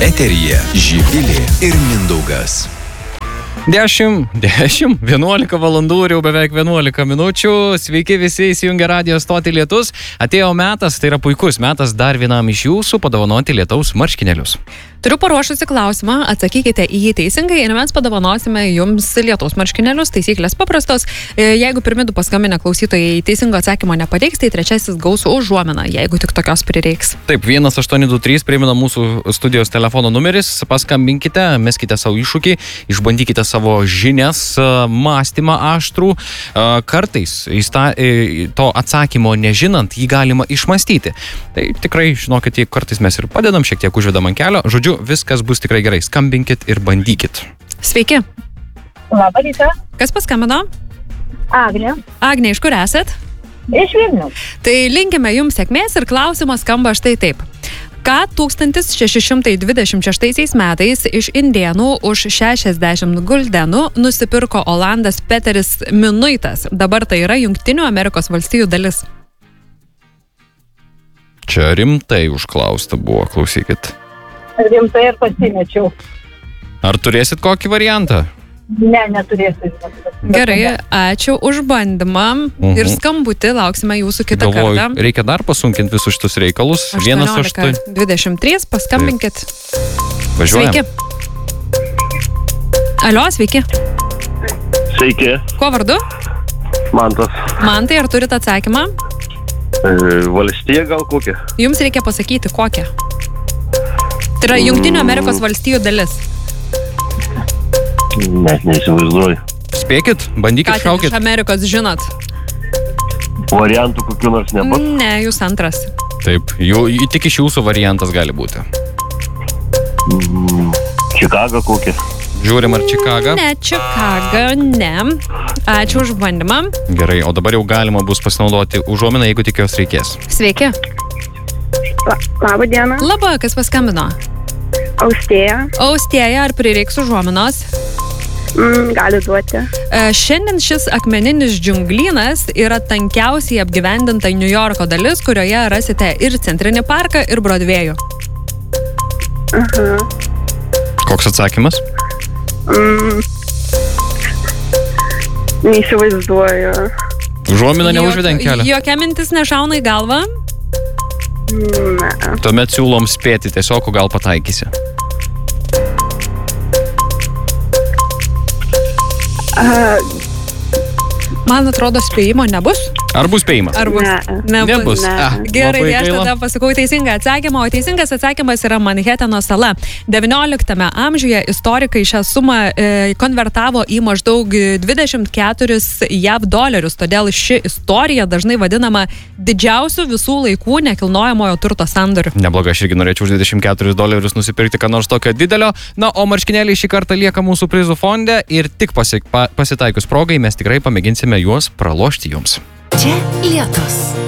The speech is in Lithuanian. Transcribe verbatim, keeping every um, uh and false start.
Eteryje Živilė ir Mindaugas. Dešimt, dešimt, vienuolika valandų ir jau beveik vienuolika minučių. Sveiki visi įsijungę radijo stotį Lietus. Atėjo metas, tai yra puikus metas dar vienam iš jūsų padovanoti lietaus marškinėlius. Turiu paruošusi klausimą, atsakykite į jį teisingai ir mes padovanosime jums lietaus marškinėlius. Taisyklės paprastos. Jeigu pirmi du paskambinę klausytojai teisingo atsakymo nepateiks, tai trečiasis gaus užuominą, jeigu tik tokios prireiks. Taip, vienas aštuoni du trys primena mūsų studijos telefono numeris. Paskambinkite, meskite savo iššūkį, išbandykite savo žinias, mąstymą aštrų. Kartais to atsakymo nežinant, jį galima išmąstyti. Tai tikrai, žinokit, kartais mes ir padedam, šiek tiek užvedam ant kelio. Žodžiu, viskas bus tikrai gerai. Skambinkit ir bandykit. Sveiki. Labą rytą. Kas paskambino? Agnė. Agnė, iš kur esat? Iš Vilniaus. Tai linkime jums sėkmės ir klausimas skamba štai taip. Ką tūkstantis šeši šimtai dvidešimt šeštaisiais metais iš indėnų už šešiasdešimt guldenų nusipirko olandas Peteris Minuitas? Dabar tai yra Jungtinių Amerikos valstijų dalis. Čia rimtai užklausta buvo, klausykit. Rimtai ir pasimečiau. Ar turėsit kokį variantą? Ne, neturėsiu. Gerai, ačiū už bandymą uh-huh. ir skambutį, lauksime jūsų kitą Galvoju, kartą. Reikia dar pasunkinti visus šitus reikalus. aštuoniolika dvidešimt trys, paskambinkit. Važiuojam. Sveiki. Alio, sveiki. Sveiki. Kuo vardu? Mantas. Mantai, ar turit atsakymą? E, valstija gal kokia? Jums reikia pasakyti, kokią. Tai yra Jungtinių Amerikos valstijų dalis. Net neįsivaizduoju. Spėkit, bandykit, Ką ten šaukit. iš Amerikos žinot? Variantų kokių nors nebus. Ne, jūs antras. Taip, jų, tik iš jūsų variantas gali būti. Mm, Čikaga kokia? Žiūrim, ar Čikaga? Ne, Čikaga, ne. Ačiū už bandymą. Gerai, o dabar jau galima bus pasinaudoti užuominą, jeigu tik jos reikės. Sveiki. La, labą dieną. Labą, kas paskambino? Austėja. Austėja, ar prireiks užuominos? Mm, gali duoti. E, šiandien šis akmeninis džiunglynas yra tankiausiai apgyvendinta New Yorko dalis, kurioje rasite ir Centrinį parką, ir Brodvėjų. Aha. Koks atsakymas? Mm, neįsivaizduoju. Užuomina neužvedė ant kelio. Jokia mintis nešauna į galvą? Ne. Tuomet siūlom spėti tiesiog, o gal pataikysi. Uh, Man atrodo, spėjimo nebus. Ar bus spėjimas? Ar bus? Ne. Nebus. Nebus. Ne. Ah, Gerai, labai tai aš gaila. tada pasakau teisingą atsakymą, o teisingas atsakymas yra Manheteno sala. devynioliktame amžiuje istorikai šią sumą e, konvertavo į maždaug dvidešimt keturis jav dolerius, todėl ši istorija dažnai vadinama didžiausiu visų laikų nekilnojamojo turto sandoriu. Neblogai, aš irgi norėčiau už dvidešimt keturis dolerius nusipirkti ką nors tokio didelio. Na, o marškinėliai šį kartą lieka mūsų prizų fonde ir tik pasi, pa, pasitaikius progai mes tikrai pamėginsime juos pralošti jums. Čia Lietus.